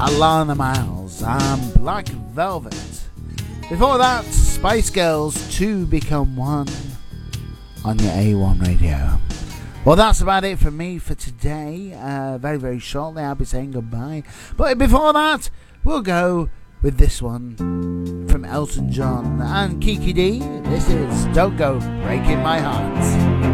Alana Miles and Black Velvet. Before that, Spice Girls 2 Become One on your A1 radio. Well, that's about it from me for today. Very, very shortly I'll be saying goodbye. But before that, we'll go with this one from Elton John and Kiki D. This is Don't Go Breaking My Heart.